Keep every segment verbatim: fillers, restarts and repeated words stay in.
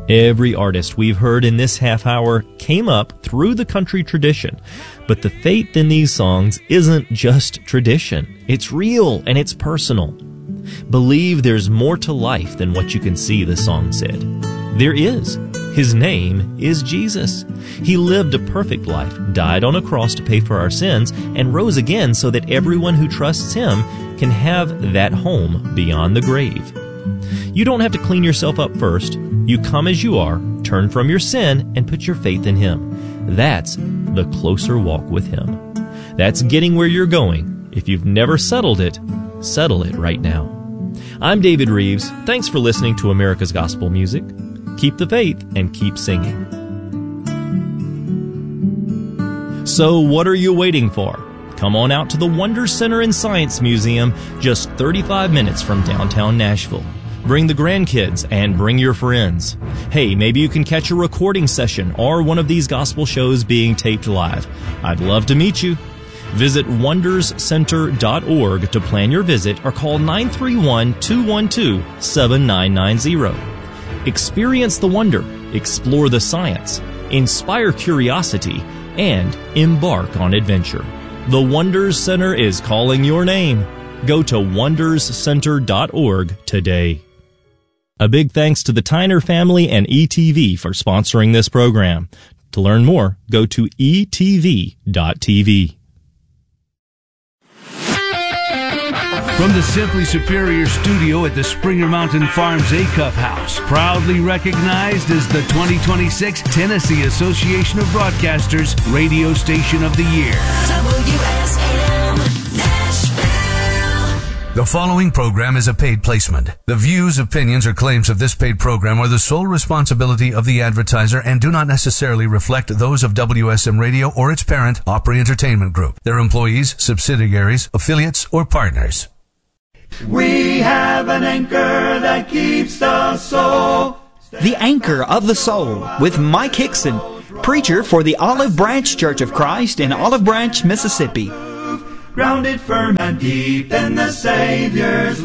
Every artist we've heard in this half hour came up through the country tradition. But the faith in these songs isn't just tradition. It's real and it's personal. Believe there's more to life than what you can see, the song said. There is. His name is Jesus. He lived a perfect life, died on a cross to pay for our sins, and rose again so that everyone who trusts Him can have that home beyond the grave. You don't have to clean yourself up first. You come as you are, turn from your sin, and put your faith in Him. That's the closer walk with Him. That's getting where you're going. If you've never settled it, settle it right now. I'm David Reeves. Thanks for listening to America's Gospel Music. Keep the faith and keep singing. So what are you waiting for? Come on out to the Wonder Center and Science Museum, just thirty-five minutes from downtown Nashville. Bring the grandkids and bring your friends. Hey, maybe you can catch a recording session or one of these gospel shows being taped live. I'd love to meet you. Visit wonders center dot org to plan your visit or call nine three one, two one two, seven nine nine zero. Experience the wonder, explore the science, inspire curiosity, and embark on adventure. The Wonders Center is calling your name. Go to wonders center dot org today. A big thanks to the Tyner family and E T V for sponsoring this program. To learn more, go to e t v dot t v. From the Simply Superior studio at the Springer Mountain Farms Acuff House, proudly recognized as the twenty twenty-six Tennessee Association of Broadcasters Radio Station of the Year. W S M Nashville. The following program is a paid placement. The views, opinions, or claims of this paid program are the sole responsibility of the advertiser and do not necessarily reflect those of W S M Radio or its parent, Opry Entertainment Group, their employees, subsidiaries, affiliates, or partners. We have an anchor that keeps the soul. The Anchor of the Soul with Mike Hickson, preacher for the Olive Branch Church of Christ in Olive Branch, Mississippi. Grounded firm and deep in the Savior's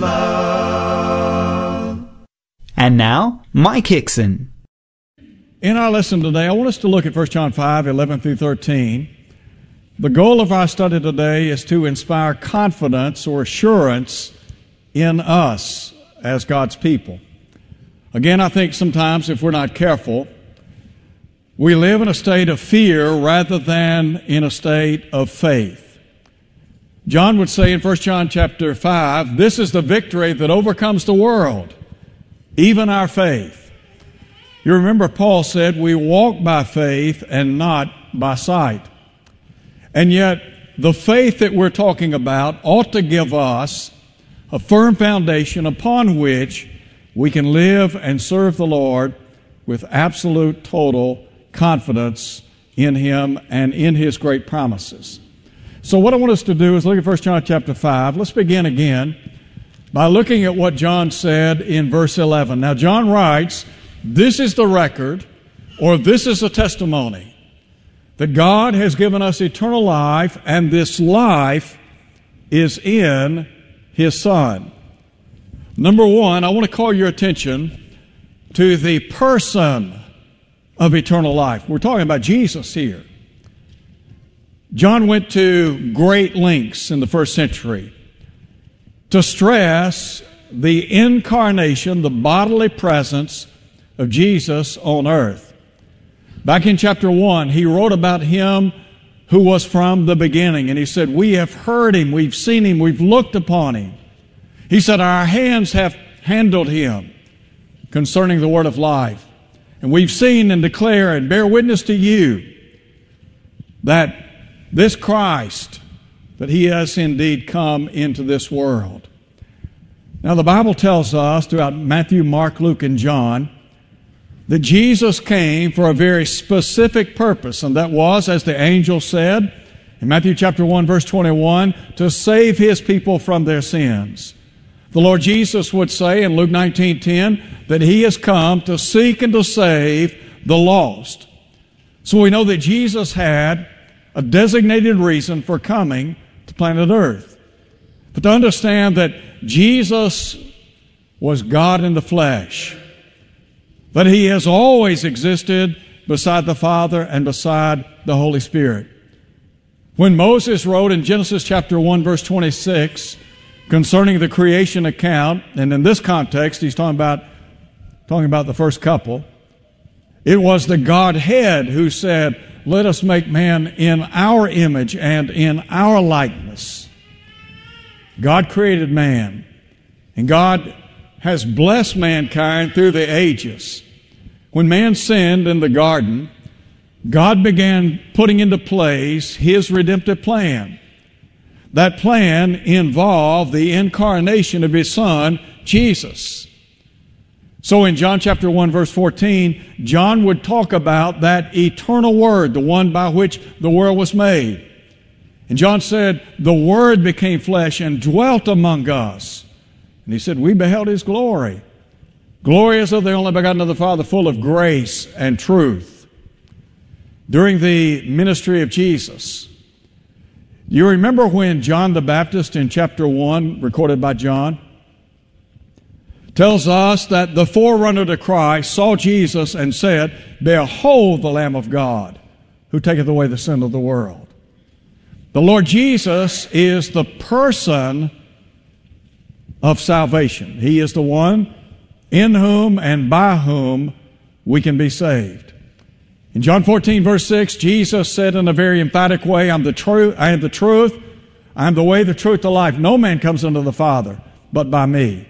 love. And now, Mike Hickson. In our lesson today, I want us to look at First John five, eleven through thirteen. The goal of our study today is to inspire confidence or assurance in us as God's people. Again, I think sometimes if we're not careful, we live in a state of fear rather than in a state of faith. John would say in First John chapter five, this is the victory that overcomes the world, even our faith. You remember Paul said, we walk by faith and not by sight. And yet, the faith that we're talking about ought to give us a firm foundation upon which we can live and serve the Lord with absolute, total confidence in Him and in His great promises. So what I want us to do is look at First John chapter five. Let's begin again by looking at what John said in verse eleven. Now, John writes, this is the record, or this is the testimony, that God has given us eternal life, and this life is in His Son. Number one, I want to call your attention to the person of eternal life. We're talking about Jesus here. John went to great lengths in the first century to stress the incarnation, the bodily presence of Jesus on earth. Back in chapter one, he wrote about Him who was from the beginning. And he said, we have heard Him, we've seen Him, we've looked upon Him. He said, our hands have handled Him concerning the word of life. And we've seen and declare and bear witness to you that this Christ, that He has indeed come into this world. Now the Bible tells us throughout Matthew, Mark, Luke, and John that Jesus came for a very specific purpose, and that was, as the angel said in Matthew chapter one, verse twenty-one, to save His people from their sins. The Lord Jesus would say in Luke nineteen ten that He has come to seek and to save the lost. So we know that Jesus had a designated reason for coming to planet Earth. But to understand that Jesus was God in the flesh, But He has always existed beside the Father and beside the Holy Spirit. When Moses wrote in Genesis chapter one, verse twenty-six, concerning the creation account, and in this context, he's talking about, talking about the first couple, it was the Godhead who said, let us make man in our image and in our likeness. God created man, and God has blessed mankind through the ages. When man sinned in the garden, God began putting into place His redemptive plan. That plan involved the incarnation of His Son, Jesus. So in John chapter one, verse fourteen, John would talk about that eternal Word, the one by which the world was made. And John said, the Word became flesh and dwelt among us. And he said, we beheld His glory. Glory as of the only begotten of the Father, full of grace and truth. During the ministry of Jesus, you remember when John the Baptist in chapter one, recorded by John, tells us that the forerunner to Christ saw Jesus and said, behold the Lamb of God, who taketh away the sin of the world. The Lord Jesus is the person of salvation. He is the one in whom and by whom we can be saved. In John fourteen, verse six, Jesus said in a very emphatic way, I'm the truth, I am the truth, I am the way, the truth, the life. No man comes unto the Father but by me.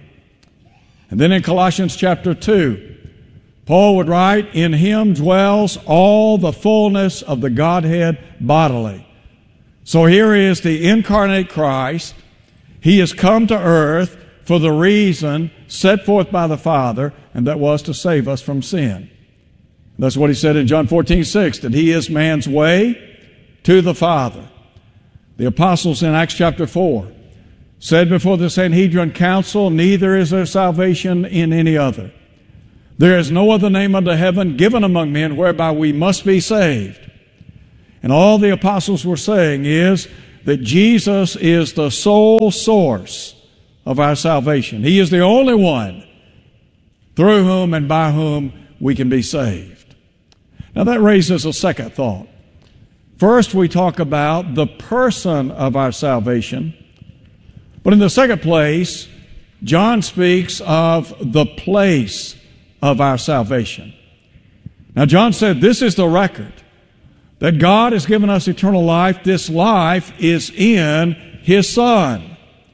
And then in Colossians chapter two, Paul would write, in Him dwells all the fullness of the Godhead bodily. So here is the incarnate Christ. He has come to earth for the reason set forth by the Father, and that was to save us from sin. That's what He said in John fourteen, six, that He is man's way to the Father. The apostles in Acts chapter four said before the Sanhedrin council, neither is there salvation in any other. There is no other name under heaven given among men whereby we must be saved. And all the apostles were saying is that Jesus is the sole source of our salvation. He is the only one through whom and by whom we can be saved. Now that raises a second thought. First, we talk about the person of our salvation. But in the second place, John speaks of the place of our salvation. Now John said, this is the record, that God has given us eternal life. This life is in His Son.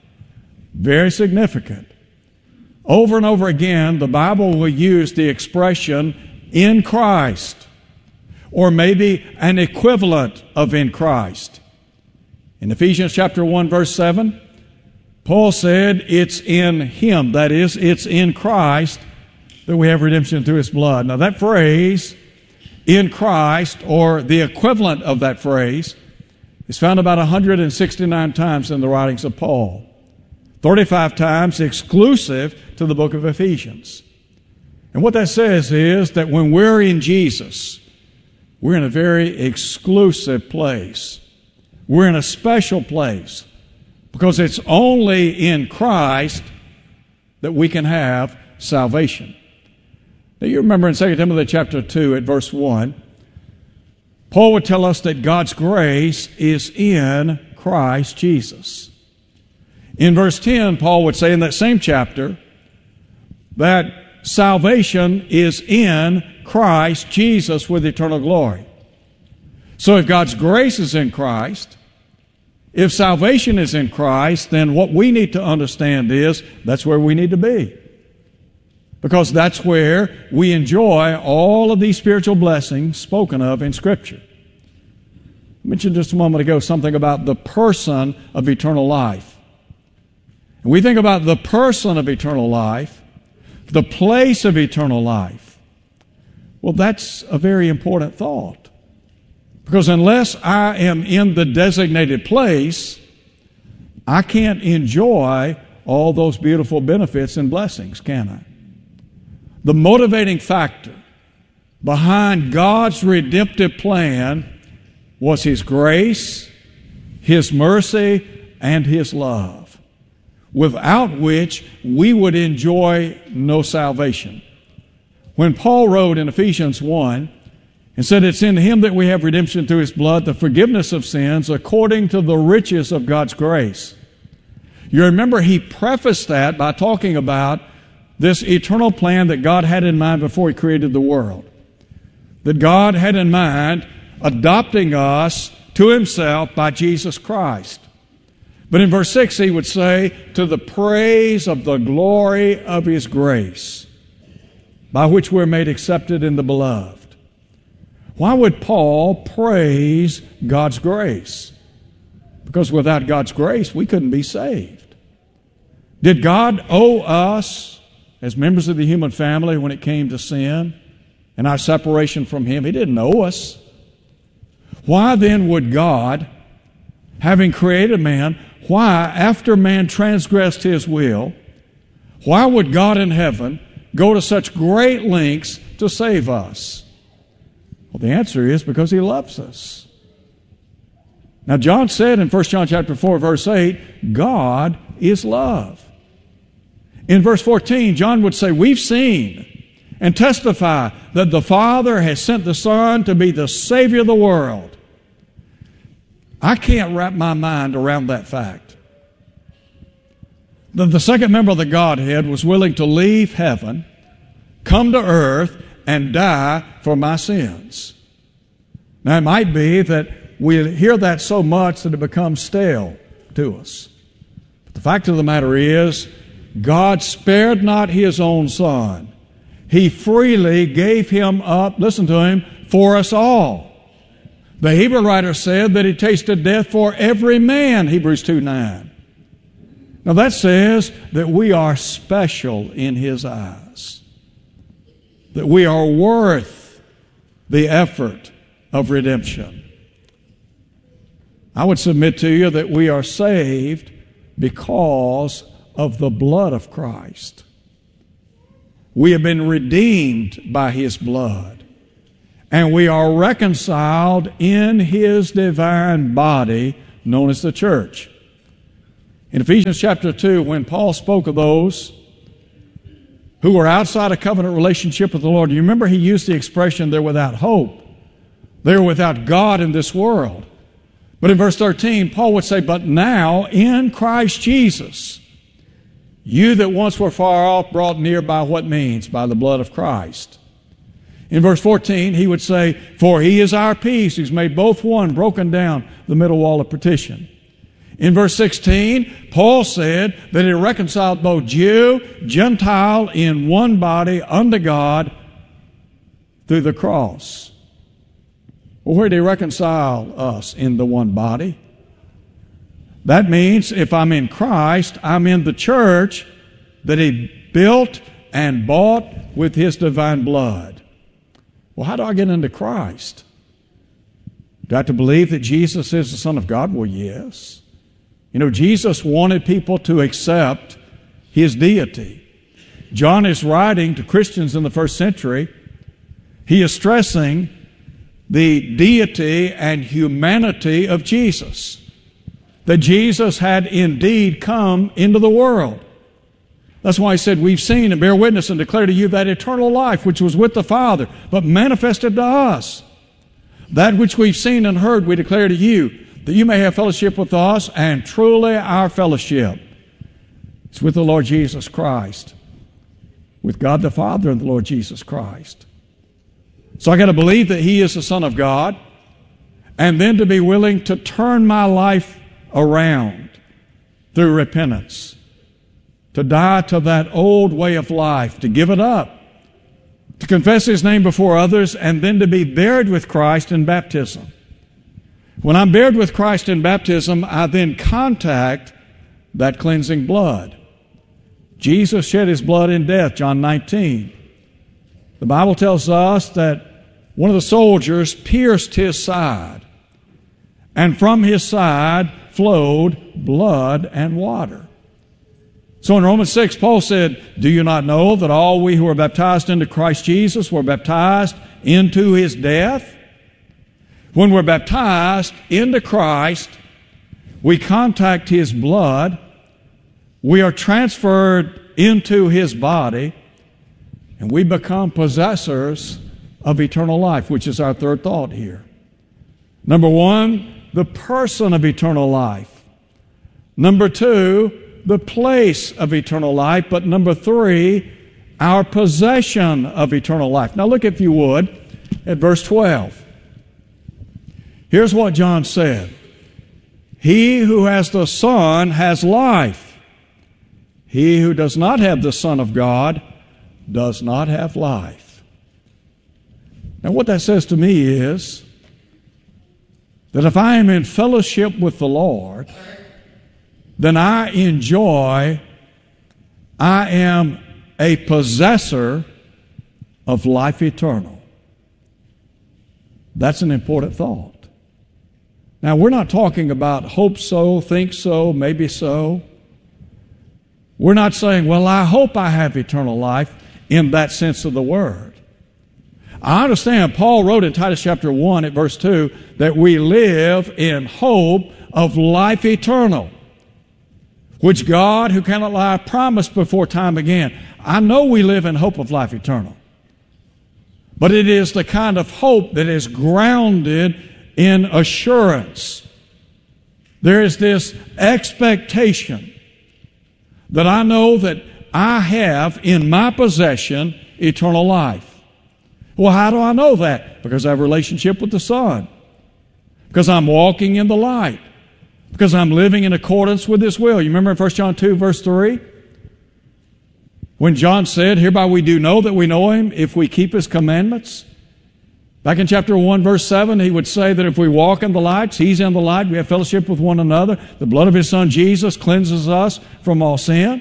Very significant. Over and over again, the Bible will use the expression in Christ, or maybe an equivalent of in Christ. In Ephesians chapter one, verse seven, Paul said it's in Him, that is, it's in Christ, that we have redemption through His blood. Now that phrase, in Christ, or the equivalent of that phrase, is found about one hundred sixty-nine times in the writings of Paul. thirty-five times exclusive to the book of Ephesians. And what that says is that when we're in Jesus, we're in a very exclusive place. We're in a special place because it's only in Christ that we can have salvation. Now you remember in Second Timothy chapter two at verse one, Paul would tell us that God's grace is in Christ Jesus. In verse ten, Paul would say in that same chapter that salvation is in Christ Jesus with eternal glory. So if God's grace is in Christ, if salvation is in Christ, then what we need to understand is that's where we need to be. Because that's where we enjoy all of these spiritual blessings spoken of in Scripture. I mentioned just a moment ago something about the person of eternal life. And we think about the person of eternal life, the place of eternal life. Well, that's a very important thought. Because unless I am in the designated place, I can't enjoy all those beautiful benefits and blessings, can I? The motivating factor behind God's redemptive plan was His grace, His mercy, and His love, without which we would enjoy no salvation. When Paul wrote in Ephesians one and said it's in Him that we have redemption through His blood, the forgiveness of sins according to the riches of God's grace. You remember he prefaced that by talking about this eternal plan that God had in mind before He created the world. That God had in mind adopting us to Himself by Jesus Christ. But in verse six he would say, to the praise of the glory of His grace, by which we're made accepted in the beloved. Why would Paul praise God's grace? Because without God's grace, we couldn't be saved. Did God owe us, as members of the human family, when it came to sin and our separation from Him? He didn't owe us. Why then would God, having created man, why, after man transgressed His will, why would God in heaven go to such great lengths to save us? Well, the answer is because He loves us. Now, John said in First John chapter four, verse eight, God is love. In verse fourteen, John would say, we've seen and testify that the Father has sent the Son to be the Savior of the world. I can't wrap my mind around that fact. That the second member of the Godhead was willing to leave heaven, come to earth, and die for my sins. Now, it might be that we hear that so much that it becomes stale to us. But the fact of the matter is, God spared not His own Son. He freely gave Him up, listen to Him, for us all. The Hebrew writer said that He tasted death for every man, Hebrews two nine. Now that says that we are special in His eyes. That we are worth the effort of redemption. I would submit to you that we are saved because of the blood of Christ. We have been redeemed by His blood, and we are reconciled in His divine body known as the church. In Ephesians chapter two, when Paul spoke of those who were outside a covenant relationship with the Lord, you remember he used the expression, they're without hope. They're without God in this world. But in verse thirteen, Paul would say, but now in Christ Jesus, you that once were far off brought near by what means? By the blood of Christ. In verse fourteen, he would say, for He is our peace, who's made both one, broken down the middle wall of partition. In verse sixteen, Paul said that He reconciled both Jew, Gentile in one body unto God through the cross. Well, where did He reconcile us? In the one body. That means if I'm in Christ, I'm in the church that He built and bought with His divine blood. Well, how do I get into Christ? Do I have to believe that Jesus is the Son of God? Well, yes. You know, Jesus wanted people to accept His deity. John is writing to Christians in the first century. He is stressing the deity and humanity of Jesus. That Jesus had indeed come into the world. That's why He said, we've seen and bear witness and declare to you that eternal life which was with the Father, but manifested to us. That which we've seen and heard we declare to you, that you may have fellowship with us, and truly our fellowship is with the Lord Jesus Christ, with God the Father and the Lord Jesus Christ. So I got to believe that He is the Son of God, and then to be willing to turn my life around through repentance, to die to that old way of life, to give it up, to confess His name before others, and then to be buried with Christ in baptism. When I'm buried with Christ in baptism, I then contact that cleansing blood. Jesus shed His blood in death, John nineteen. The Bible tells us that one of the soldiers pierced His side, and from His side flowed blood and water. So in Romans six, Paul said, do you not know that all we who are baptized into Christ Jesus were baptized into His death? When we're baptized into Christ, we contact His blood, we are transferred into His body, And we become possessors of eternal life, which is our third thought here. Number one, the person of eternal life. Number two, the place of eternal life. But number three, our possession of eternal life. Now look, if you would, at verse twelve. Here's what John said. He who has the Son has life. He who does not have the Son of God does not have life. Now what that says to me is that if I am in fellowship with the Lord, then I enjoy, I am a possessor of life eternal. That's an important thought. Now, we're not talking about hope so, think so, maybe so. We're not saying, well, I hope I have eternal life in that sense of the word. I understand Paul wrote in Titus chapter one at verse two that we live in hope of life eternal, which God, who cannot lie, promised before time began. I know we live in hope of life eternal, but it is the kind of hope that is grounded in assurance. There is this expectation that I know that I have in my possession eternal life. Well, how do I know that? Because I have a relationship with the Son. Because I'm walking in the light. Because I'm living in accordance with His will. You remember in First John two, verse three? When John said, hereby we do know that we know Him if we keep His commandments. Back in chapter one, verse seven, he would say that if we walk in the light, He's in the light, we have fellowship with one another. The blood of His Son Jesus cleanses us from all sin.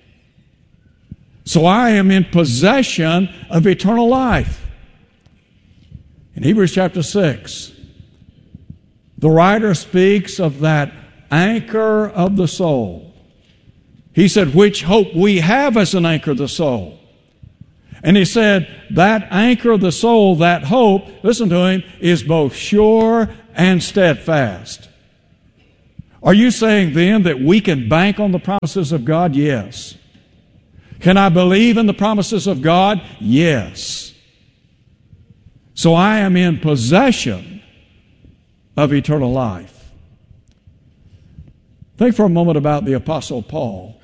So I am in possession of eternal life. In Hebrews chapter six, the writer speaks of that anchor of the soul. He said, which hope we have as an anchor of the soul. And he said, that anchor of the soul, that hope, listen to him, is both sure and steadfast. Are you saying then that we can bank on the promises of God? Yes. Can I believe in the promises of God? Yes. So I am in possession of eternal life. Think for a moment about the Apostle Paul.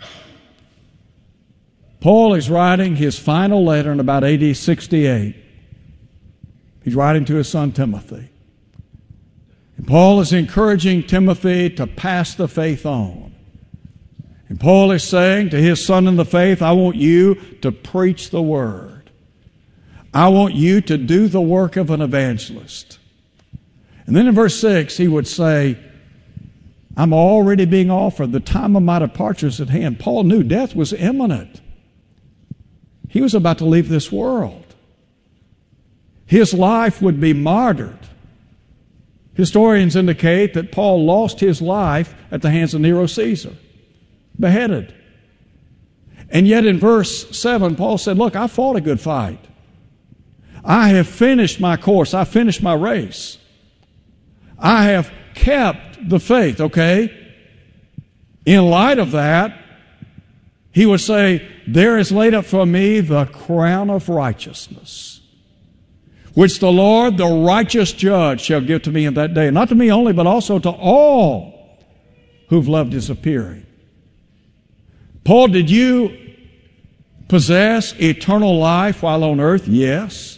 Paul is writing his final letter in about A D sixty-eight. He's writing to his son Timothy. And Paul is encouraging Timothy to pass the faith on. And Paul is saying to his son in the faith, I want you to preach the word. I want you to do the work of an evangelist. And then in verse six, he would say, I'm already being offered. The time of my departure is at hand. Paul knew death was imminent. He was about to leave this world. His life would be martyred. Historians indicate that Paul lost his life at the hands of Nero Caesar, beheaded. And yet in verse seven, Paul said, look, I fought a good fight. I have finished my course. I finished my race. I have kept the faith, okay? In light of that, he would say, there is laid up for me the crown of righteousness, which the Lord, the righteous judge, shall give to me in that day. Not to me only, but also to all who've loved His appearing. Paul, did you possess eternal life while on earth? Yes.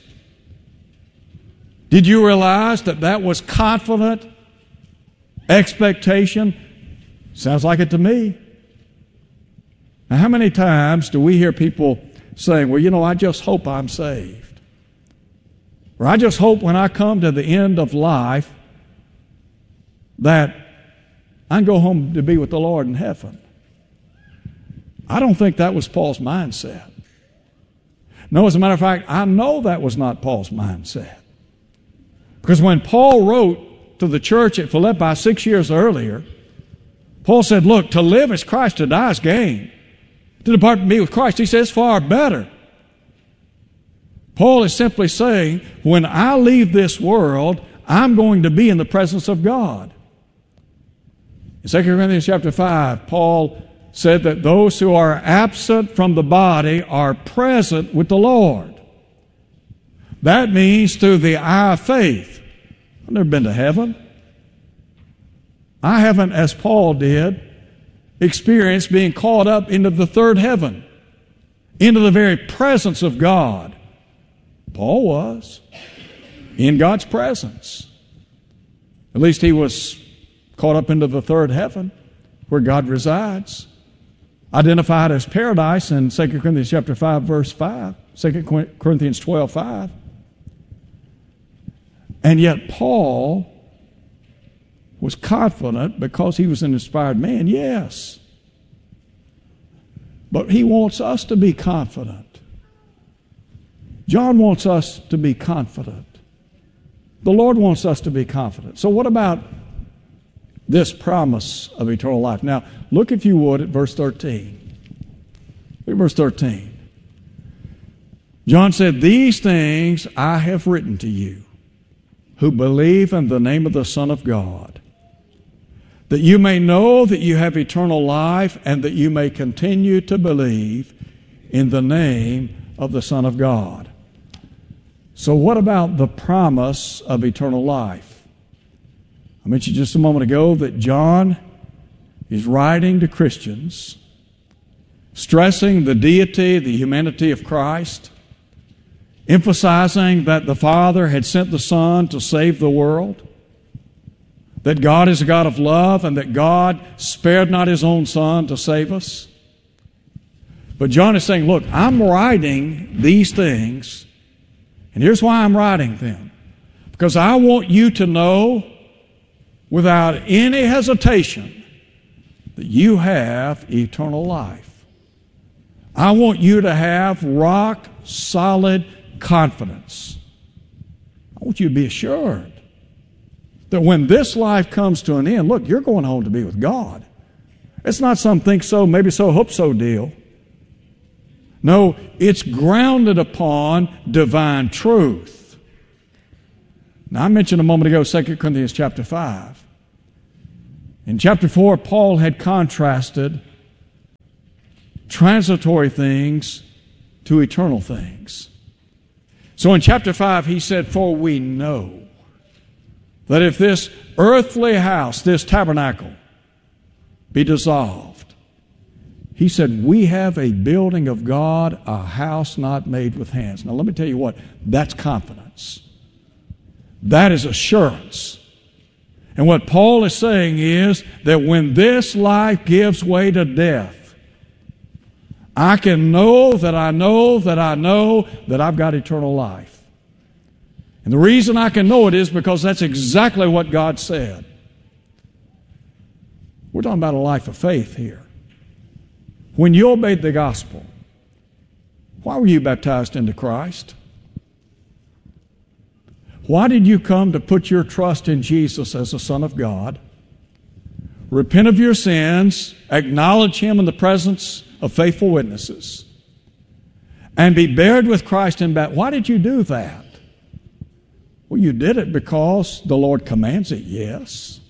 Did you realize that that was confident expectation? Sounds like it to me. Now, how many times do we hear people saying, well, you know, I just hope I'm saved. Or I just hope when I come to the end of life that I can go home to be with the Lord in heaven. I don't think that was Paul's mindset. No, as a matter of fact, I know that was not Paul's mindset. Because when Paul wrote to the church at Philippi six years earlier, Paul said, look, to live is Christ, to die is gain. To depart from me with Christ, he says, far better. Paul is simply saying, when I leave this world, I'm going to be in the presence of God. In Second Corinthians chapter five, Paul said that those who are absent from the body are present with the Lord. That means through the eye of faith. I've never been to heaven. I haven't, as Paul did, experienced being caught up into the third heaven, into the very presence of God. Paul was in God's presence. At least he was caught up into the third heaven where God resides, identified as paradise in Second Corinthians chapter five, verse five, Second Corinthians twelve, five. And yet Paul was confident because he was an inspired man, yes. But he wants us to be confident. John wants us to be confident. The Lord wants us to be confident. So what about this promise of eternal life? Now, look if you would at verse thirteen. Look at verse thirteen. John said, "These things I have written to you, who believe in the name of the Son of God, that you may know that you have eternal life and that you may continue to believe in the name of the Son of God." So what about the promise of eternal life? I mentioned just a moment ago that John is writing to Christians, stressing the deity, the humanity of Christ, emphasizing that the Father had sent the Son to save the world, that God is a God of love, and that God spared not His own Son to save us. But John is saying, look, I'm writing these things, and here's why I'm writing them. Because I want you to know without any hesitation that you have eternal life. I want you to have rock solid confidence. I want you to be assured that when this life comes to an end, look, you're going home to be with God. It's not some think so, maybe so, hope so deal. No, it's grounded upon divine truth. Now, I mentioned a moment ago Second Corinthians chapter five. In chapter four, Paul had contrasted transitory things to eternal things. So in chapter five, he said, "For we know that if this earthly house, this tabernacle, be dissolved," he said, "we have a building of God, a house not made with hands." Now let me tell you what, that's confidence. That is assurance. And what Paul is saying is that when this life gives way to death, I can know that I know that I know that I've got eternal life. And the reason I can know it is because that's exactly what God said. We're talking about a life of faith here. When you obeyed the gospel, why were you baptized into Christ? Why did you come to put your trust in Jesus as the Son of God, repent of your sins, acknowledge Him in the presence of faithful witnesses, and be buried with Christ in baptism? Why did you do that? Well, you did it because the Lord commands it, yes.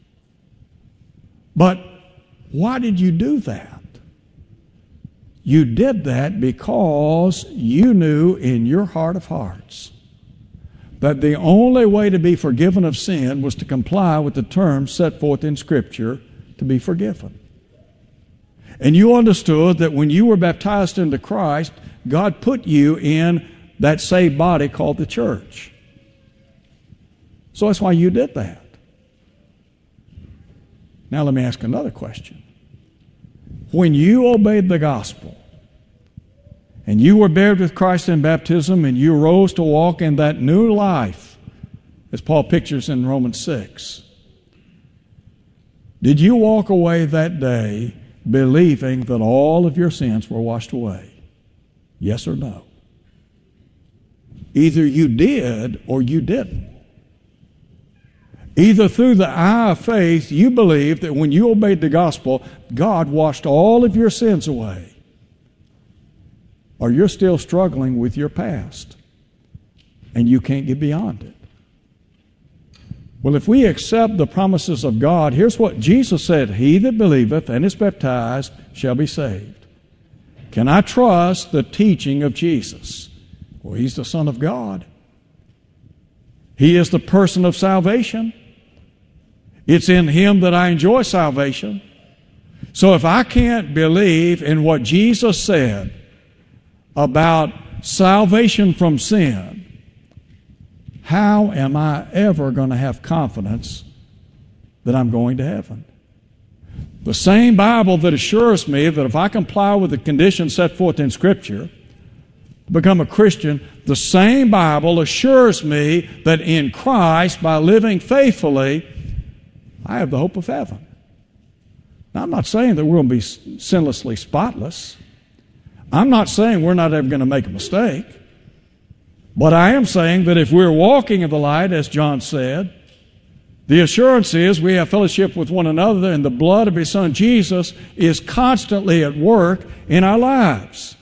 But why did you do that? You did that because you knew in your heart of hearts that the only way to be forgiven of sin was to comply with the terms set forth in Scripture to be forgiven. And you understood that when you were baptized into Christ, God put you in that saved body called the church. So that's why you did that. Now let me ask another question. When you obeyed the gospel, and you were buried with Christ in baptism, and you rose to walk in that new life, as Paul pictures in Romans six, did you walk away that day believing that all of your sins were washed away? Yes or no? Either you did or you didn't. Either through the eye of faith you believed that when you obeyed the gospel, God washed all of your sins away, or you're still struggling with your past and you can't get beyond it. Well, if we accept the promises of God, here's what Jesus said, he that believeth and is baptized shall be saved. Can I trust the teaching of Jesus? Well, he's the Son of God. He is the person of salvation. It's in him that I enjoy salvation. So if I can't believe in what Jesus said about salvation from sin, how am I ever going to have confidence that I'm going to heaven? The same Bible that assures me that if I comply with the conditions set forth in Scripture to become a Christian, the same Bible assures me that in Christ, by living faithfully, I have the hope of heaven. Now, I'm not saying that we're going to be sinlessly spotless. I'm not saying we're not ever going to make a mistake. But I am saying that if we're walking in the light, as John said, the assurance is we have fellowship with one another, and the blood of His Son Jesus is constantly at work in our lives.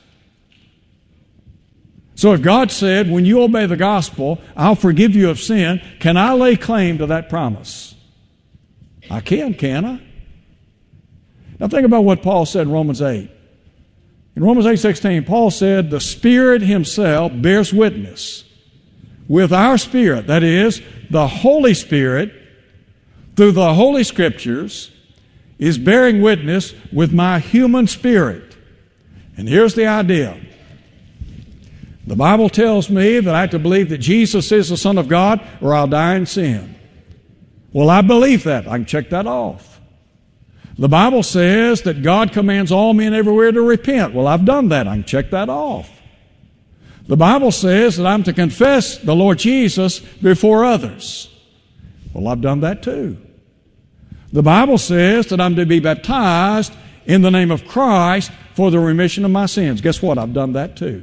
So if God said, when you obey the gospel, I'll forgive you of sin, can I lay claim to that promise? I can, can I? Now think about what Paul said in Romans eight. In Romans eight sixteen, Paul said, the Spirit Himself bears witness with our spirit, that is, the Holy Spirit, through the Holy Scriptures, is bearing witness with my human spirit. And here's the idea. The Bible tells me that I have to believe that Jesus is the Son of God or I'll die in sin. Well, I believe that. I can check that off. The Bible says that God commands all men everywhere to repent. Well, I've done that. I can check that off. The Bible says that I'm to confess the Lord Jesus before others. Well, I've done that too. The Bible says that I'm to be baptized in the name of Christ for the remission of my sins. Guess what? I've done that too.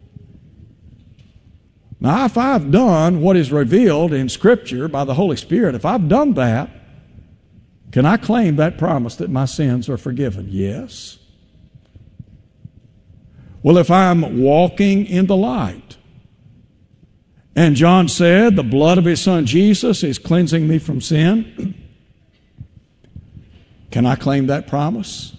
Now, if I've done what is revealed in Scripture by the Holy Spirit, if I've done that, can I claim that promise that my sins are forgiven? Yes. Well, if I'm walking in the light, and John said the blood of His Son Jesus is cleansing me from sin, can I claim that promise?